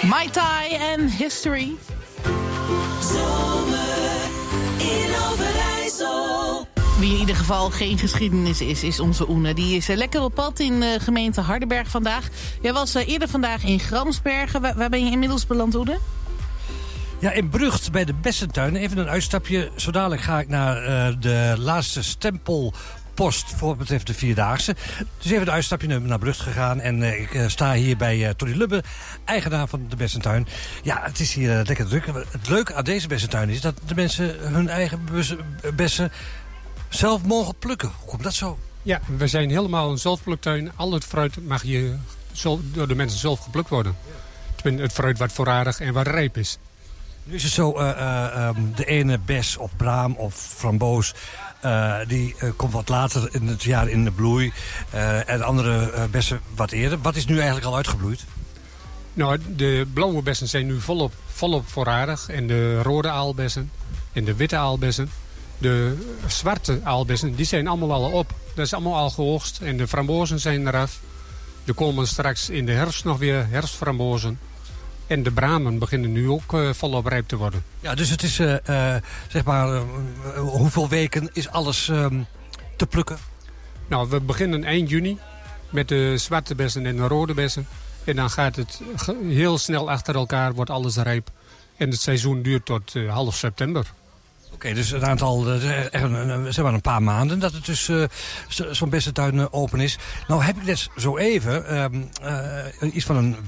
Mai Tai en History. Zomer in Overijssel. Wie in ieder geval geen geschiedenis is onze Oene. Die is lekker op pad in de gemeente Hardenberg vandaag. Jij was eerder vandaag in Gramsbergen. Waar ben je inmiddels beland, Oene? Ja, in Brugt bij de Bessentuin. Even een uitstapje. Zo dadelijk ga ik naar de laatste stempelpost voor wat betreft de Vierdaagse. Dus even een uitstapje naar Brugt gegaan. En ik sta hier bij Tony Lubbe, eigenaar van de Bessentuin. Ja, het is hier lekker druk. Het leuke aan deze Bessentuin is dat de mensen hun eigen bessen zelf mogen plukken. Hoe komt dat zo? Ja, we zijn helemaal een zelfpluktuin. Al het fruit mag hier door de mensen zelf geplukt worden. Het fruit wat voorradig en wat rijp is. Nu is het zo, de ene bes of braam of framboos, die komt wat later in het jaar in de bloei. En de andere bessen wat eerder. Wat is nu eigenlijk al uitgebloeid? Nou, de blauwe bessen zijn nu volop voorradig. En de rode aalbessen en de witte aalbessen. De zwarte aalbessen, die zijn allemaal al op. Dat is allemaal al geoogst. En de frambozen zijn eraf. Er komen straks in de herfst nog weer herfstframbozen. En de bramen beginnen nu ook volop rijp te worden. Ja, dus het is, zeg maar, hoeveel weken is alles te plukken? Nou, we beginnen eind juni met de zwarte bessen en de rode bessen. En dan gaat het heel snel achter elkaar, wordt alles rijp. En het seizoen duurt tot half september. Oké, dus een aantal, zeg maar een paar maanden dat het dus zo'n bessentuin open is. Nou heb ik net zo even iets van een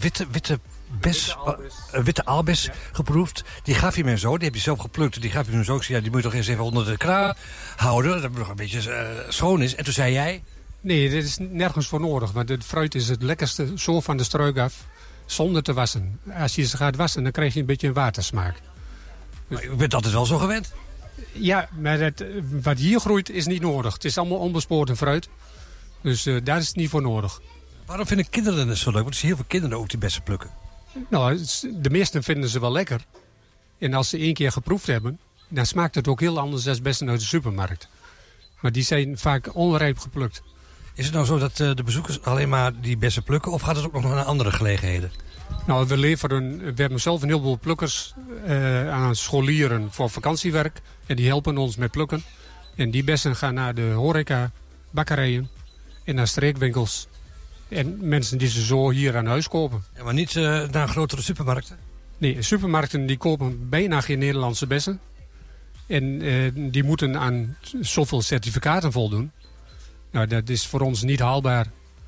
witte aalbes geproefd. Die gaf je me zo, die heb je zelf geplukt. Die gaf je me zo, ik zei, ja, die moet je toch eens even onder de kraan houden. Dat het nog een beetje schoon is. En toen zei jij? Nee, dit is nergens voor nodig. Want het fruit is het lekkerste zo van de struik af, zonder te wassen. Als je ze gaat wassen, dan krijg je een beetje een watersmaak. Maar u bent altijd wel zo gewend? Ja, maar wat hier groeit is niet nodig. Het is allemaal onbespoten fruit. Dus daar is het niet voor nodig. Waarom vinden kinderen het zo leuk? Want er zijn heel veel kinderen ook die bessen plukken. Nou, de meesten vinden ze wel lekker. En als ze 1 keer geproefd hebben, dan smaakt het ook heel anders dan bessen uit de supermarkt. Maar die zijn vaak onrijp geplukt. Is het nou zo dat de bezoekers alleen maar die bessen plukken? Of gaat het ook nog naar andere gelegenheden? Nou, we hebben zelf een heleboel plukkers aan scholieren voor vakantiewerk. En die helpen ons met plukken. En die bessen gaan naar de horeca, bakkerijen en naar streekwinkels. En mensen die ze zo hier aan huis kopen. Ja, maar niet naar grotere supermarkten? Nee, supermarkten die kopen bijna geen Nederlandse bessen. En die moeten aan zoveel certificaten voldoen. Nou, dat is voor ons niet haalbaar.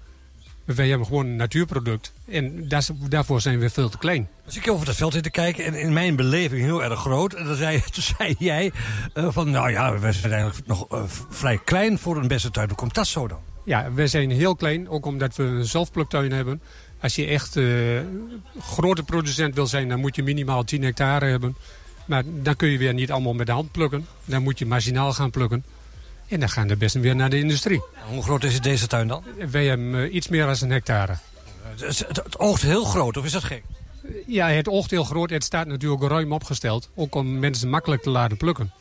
Wij hebben gewoon een natuurproduct. En daarvoor zijn we veel te klein. Als ik over dat veld zit te kijken en in mijn beleving heel erg groot. En toen zei jij van, nou ja, we zijn eigenlijk nog vrij klein voor een bessentuin. Hoe komt dat zo dan? Ja, we zijn heel klein, ook omdat we een zelfpluktuin hebben. Als je echt grote producent wil zijn, dan moet je minimaal 10 hectare hebben. Maar dan kun je weer niet allemaal met de hand plukken. Dan moet je machinaal gaan plukken. En dan gaan de bessen weer naar de industrie. Hoe groot is deze tuin dan? Wij hebben iets meer dan 1 hectare. Het oogt heel groot, of is dat gek? Ja, het oogt heel groot. Het staat natuurlijk ruim opgesteld. Ook om mensen makkelijk te laten plukken.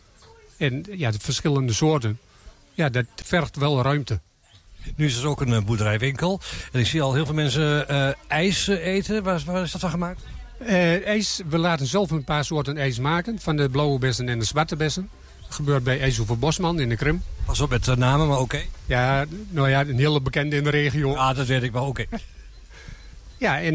En ja, de verschillende soorten. Ja, dat vergt wel ruimte. Nu is er ook een boerderijwinkel. En ik zie al heel veel mensen ijs eten. Waar is dat van gemaakt? IJs, we laten zelf een paar soorten ijs maken. Van de blauwe bessen en de zwarte bessen. Dat gebeurt bij IJshoever Bosman in de Krim. Pas op met namen, maar oké. Ja, nou ja, een hele bekende in de regio. Ah, dat weet ik, maar oké. Ja, en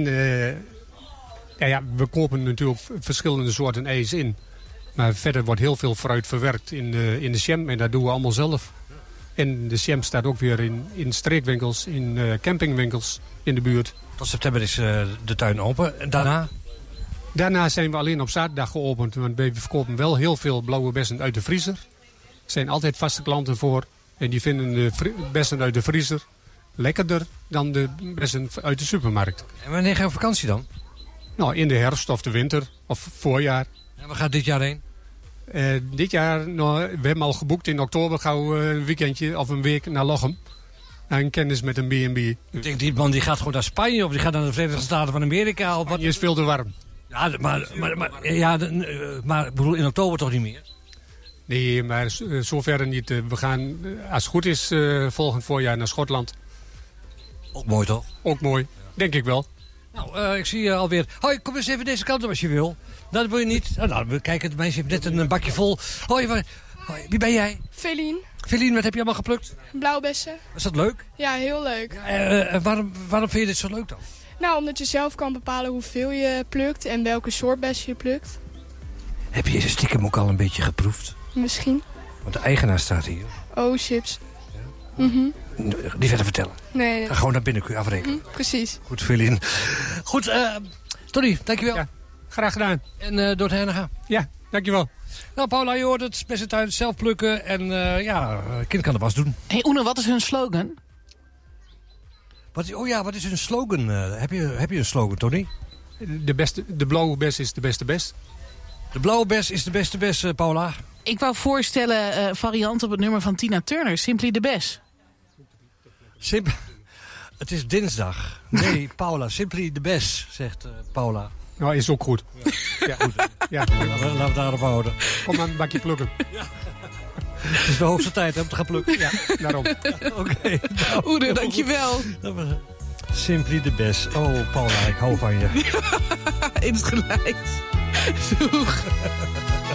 we kopen natuurlijk verschillende soorten ijs in. Maar verder wordt heel veel fruit verwerkt in de jam. En dat doen we allemaal zelf. En de jam staat ook weer in streekwinkels, in campingwinkels in de buurt. Tot september is de tuin open. En daarna? Daarna zijn we alleen op zaterdag geopend. Want we verkopen wel heel veel blauwe bessen uit de vriezer. Er zijn altijd vaste klanten voor. En die vinden de bessen uit de vriezer lekkerder dan de bessen uit de supermarkt. En wanneer ga je op vakantie dan? Nou, in de herfst of de winter of voorjaar. En waar gaat dit jaar heen? Dit jaar, nou, we hebben al geboekt in oktober gauw een weekendje of een week naar Lochem. En kennis met een B&B. Ik denk, die man die gaat gewoon naar Spanje of die gaat naar de Verenigde Staten van Amerika. Of wat? Die is veel te warm. Ja, maar ik bedoel, in oktober toch niet meer? Nee, maar zover niet. We gaan, als het goed is, volgend voorjaar naar Schotland. Ook mooi toch? Ook mooi, denk ik wel. Nou, ik zie je alweer. Hoi, kom eens even deze kant op als je wil. Dat wil je niet. Nou, we kijken, het meisje heeft net een bakje vol. Hoi, wie ben jij? Feline, Feline, wat heb je allemaal geplukt? blauwbessen. Is dat leuk? Ja, heel leuk. Waarom vind je dit zo leuk dan? Nou, omdat je zelf kan bepalen hoeveel je plukt en welke soort bessen je plukt. Heb je stiekem ook al een beetje geproefd? Misschien. Want de eigenaar staat hier. Oh, chips. Niet verder vertellen. Nee. Ga gewoon naar binnen, kun je afrekenen. Precies. Goed, Feline. Goed, Tony, dankjewel. Ja, graag gedaan. En door het heen gaan. Ja, dankjewel. Nou, Paula, je hoort het. Bessentuin zelf plukken. En kind kan de was doen. Hey Oene, wat is hun slogan? Wat is hun slogan? Heb je een slogan, Tony? De blauwe bes is de beste bes. De blauwe bes is de beste bes, Paula. Ik wou voorstellen variant op het nummer van Tina Turner. Simply the best. Het is dinsdag. Nee, Paula, simply the best, zegt Paula. Nou, is ook goed. Ja, goed. Ja. Laten we het daarop houden. Kom maar een bakje plukken. Het is de hoogste tijd om te gaan plukken. Ja, daarom. Oké. Oene, dankjewel. Simply the best. Oh, Paula, ik hou van je. Insgelijks. Doeg.